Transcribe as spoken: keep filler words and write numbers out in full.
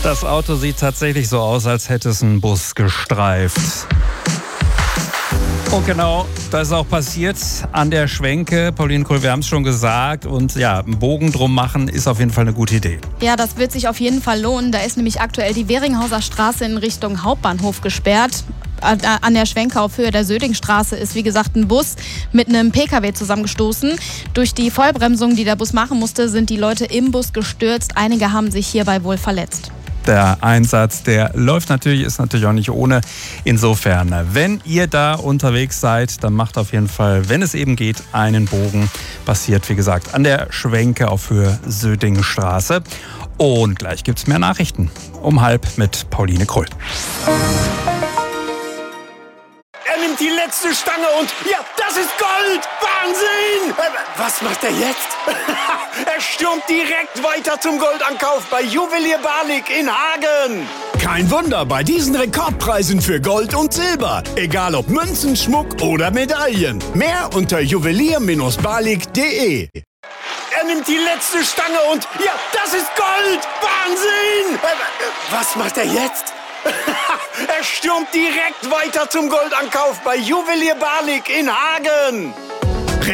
Das Auto sieht tatsächlich so aus, als hätte es einen Bus gestreift. Und genau, das ist auch passiert an der Schwenke. Pauline Kohl, wir haben es schon gesagt. Und ja, einen Bogen drum machen ist auf jeden Fall eine gute Idee. Ja, das wird sich auf jeden Fall lohnen. Da ist nämlich aktuell die Weringhauser Straße in Richtung Hauptbahnhof gesperrt. An der Schwenke auf Höhe der Södingstraße ist, wie gesagt, ein Bus mit einem P K W zusammengestoßen. Durch die Vollbremsung, die der Bus machen musste, sind die Leute im Bus gestürzt. Einige haben sich hierbei wohl verletzt. Der Einsatz, der läuft natürlich, ist natürlich auch nicht ohne. Insofern, wenn ihr da unterwegs seid, dann macht auf jeden Fall, wenn es eben geht, einen Bogen. Passiert, wie gesagt, an der Schwenke auf Höhe Södingstraße. Und gleich gibt es mehr Nachrichten. Um halb mit Pauline Krull. Er nimmt die letzte Stange und ja, das ist Gold! Wahnsinn! Äh, was macht er jetzt? Er stürmt direkt weiter zum Goldankauf bei Juwelier Barlik in Hagen. Kein Wunder bei diesen Rekordpreisen für Gold und Silber. Egal ob Münzen, Schmuck oder Medaillen. Mehr unter juwelier Barlik punkt de. Er nimmt die letzte Stange und ja, das ist Gold! Wahnsinn! Äh, was macht er jetzt? Er stürmt direkt weiter zum Goldankauf bei Juwelier Barlik in Hagen.